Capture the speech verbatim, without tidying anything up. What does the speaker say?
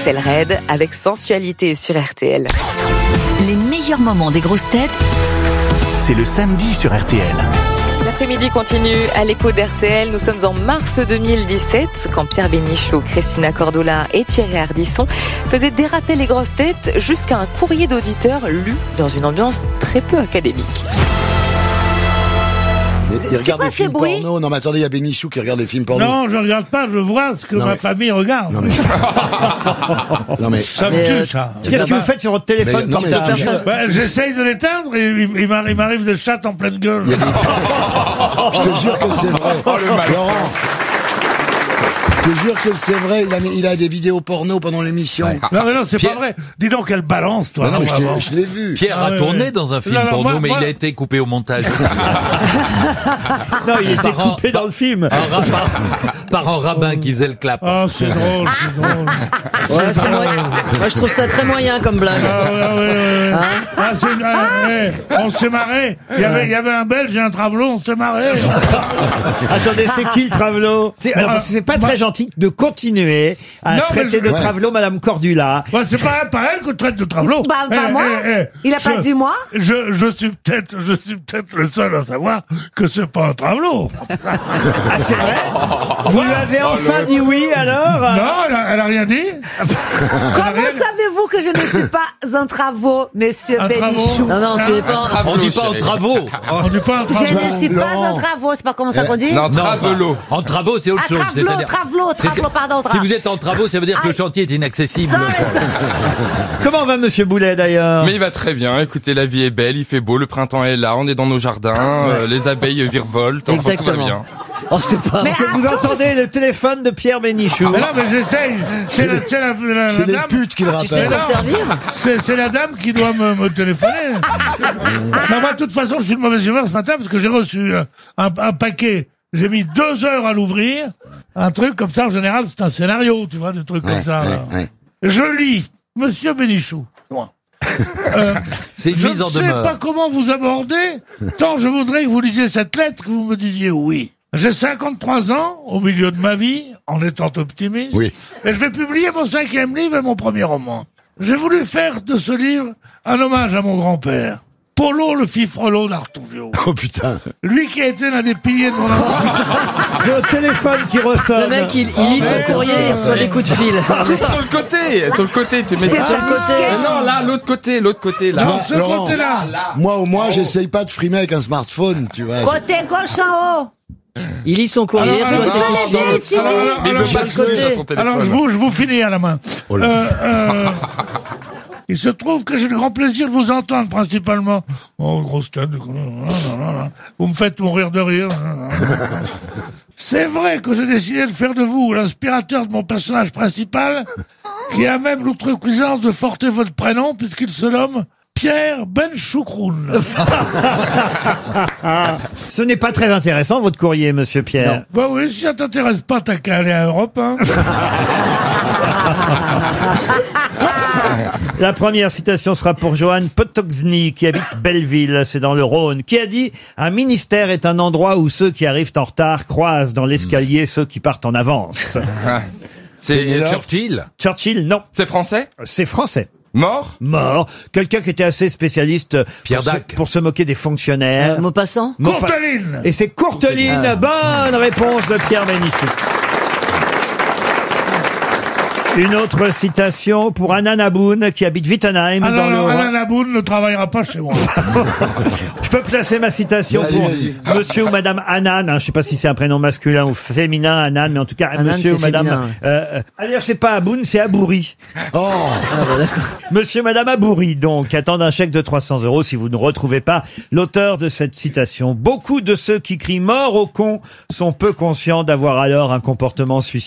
Axel Red avec Sensualité sur R T L. Les meilleurs moments des grosses têtes, c'est le samedi sur R T L. L'après-midi continue à l'écho d'R T L. Nous sommes en mars deux mille dix-sept quand Pierre Bénichou, Christina Cordula et Thierry Ardisson faisaient déraper les grosses têtes jusqu'à un courrier d'auditeur lu dans une ambiance très peu académique. Il regarde des films porno. Non, mais attendez, il y a Bénichou qui regarde des films porno. Non, je regarde pas, je vois ce que non, ma mais... famille regarde. Non, mais... non, mais... Ça me tue, euh, ça. Qu'est-ce que vous faites sur votre téléphone mais, non, mais je jure... bah, J'essaye de l'éteindre et il, il m'arrive des chattes en pleine gueule. Des... je te jure que c'est vrai. Oh, le mal. Laurent. Je te jure que c'est vrai, il a, il a des vidéos porno pendant l'émission. Ouais. Non, mais non, c'est Pierre... pas vrai. Dis donc, quelle balance, toi. Non, non, je l'ai vu. Pierre ah, a tourné ouais. dans un film non, non, porno, moi, mais moi... il a été coupé au montage. Non, il était par coupé en, dans le film. Un, par, par un rabbin qui faisait le clap. Ah, oh, c'est drôle, c'est drôle. Ouais, c'est moyen. Moi, je trouve ça très moyen comme blague. Ah, ouais, ouais, ouais. Hein ah, c'est, ah, hey, on s'est marré. Il y avait, il y avait un Belge et un Travelot, on s'est marré. Attendez, c'est qui le Travelot? Alors, parce que c'est pas très gentil de continuer à non, traiter je... de Travelot ouais. Madame Cordula. Bah, c'est pas, pas elle qu'on traite de Travelot. Bah, pas eh, moi. Eh, eh, Il a je, pas dit moi. Je, je suis peut-être, je suis peut-être le seul à savoir que c'est pas un Travelot. Ah, c'est vrai? Vous lui avez oh, enfin le... dit oui, alors? Non, elle a, elle a rien dit. Comment rien... savez-vous que je ne suis pas un Travelot, monsieur Bénichou? Non, non, tu n'es pas un On dit pas un Travelot. On dit pas un Travelot. Je ne suis pas un Travelot, c'est pas comment ça qu'on dit? Non, Travelot. En Travelot, c'est autre chose. Travelot, Travelot, Travelot, pardon. Si vous êtes en travaux, ça veut dire que le chantier est inaccessible. Comment va Monsieur Boulet d'ailleurs? Mais il va très bien. Écoutez, la vie est belle, il fait beau, le printemps est là, on est dans nos jardins, euh, les abeilles virevoltent, enfin, tout va bien. Oh, c'est pas. Est-ce que vous entendez le téléphone de Pierre Bénichou? Mais non, mais j'essaye. C'est la, c'est la, la, c'est la les dame. putes qui le rappellent. Tu sais t'en servir? C'est, c'est la dame qui doit me, me téléphoner. Non, moi, de toute façon, je suis de mauvaise humeur ce matin parce que j'ai reçu un, un paquet. J'ai mis deux heures à l'ouvrir. Un truc comme ça, en général, c'est un scénario, tu vois, des trucs ouais, comme ça. Ouais, là. Ouais. Je lis, Monsieur Bénichou. Euh, c'est une je mise en ne sais demeure. pas comment vous aborder, tant je voudrais que vous lisiez cette lettre, que vous me disiez oui. J'ai cinquante-trois ans, au milieu de ma vie, en étant optimiste, oui. Et je vais publier mon cinquième livre et mon premier roman. J'ai voulu faire de ce livre un hommage à mon grand-père. Polo le fifrelot d'Artouvio. Oh putain. Lui qui a été l'un des piliers de mon enfance. C'est au téléphone qui ressort. Le mec, il, il lit son courrier, il reçoit des coups de fil. Sur le côté, sur le côté, tu mets ça. Sur le côté. Non, là, l'autre côté, l'autre côté, là. Non, ce Laurent, côté-là. Moi, au moins, oh. j'essaye pas de frimer avec un smartphone, tu vois. Côté gauche en haut. Il lit son courrier, alors, alors, alors, alors, alors, alors, alors, alors, je vous, je vous finis à la main. Oh là. Euh, euh, il se trouve que j'ai le grand plaisir de vous entendre, principalement. Oh, grosse tête. Vous me faites mourir de rire. C'est vrai que j'ai décidé de faire de vous l'inspirateur de mon personnage principal, qui a même l'outrecuidance de porter votre prénom, puisqu'il se nomme Pierre Benchoukroun. Ce n'est pas très intéressant, votre courrier, monsieur Pierre. Non. Bah oui, si ça t'intéresse pas, t'as qu'à aller à Europe, hein. La première citation sera pour Johan Potoczny, qui habite Belleville, c'est dans le Rhône, qui a dit « Un ministère est un endroit où ceux qui arrivent en retard croisent dans l'escalier ceux qui partent en avance. » C'est Churchill? Churchill, non. C'est français? C'est français. Mort? Mort. Quelqu'un qui était assez spécialiste Pierre pour, se, Dac. pour se moquer des fonctionnaires. Euh, Maupassant? Courteline. Et c'est Courteline. Ah. Bonne réponse de Pierre Bénichou. Une autre citation pour Anna Naboun, qui habite Wittenheim. Ah dans non, le... Anna Naboun ne travaillera pas chez moi. Je peux placer ma citation vas-y, pour vas-y. monsieur ou madame Anan. Hein, je sais pas si c'est un prénom masculin ou féminin, Anan, mais en tout cas, Anan, monsieur ou madame... féminin, ouais. Euh, d'ailleurs, c'est pas Aboun, c'est Abouri. Oh. Ah bah d'accord. Monsieur, madame Abouri, donc, attendent un chèque de trois cents euros si vous ne retrouvez pas l'auteur de cette citation. Beaucoup de ceux qui crient mort au con sont peu conscients d'avoir alors un comportement suicidaire.